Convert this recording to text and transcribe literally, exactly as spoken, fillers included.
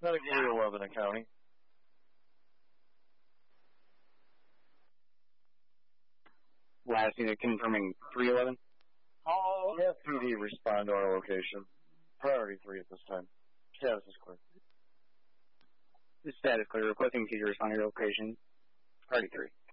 Medic three eleven in county. Last unit confirming three eleven. Oh, F P D respond to our location. Priority three at this time. Status is clear. The status clear. Requesting T to respond to your location. Priority three.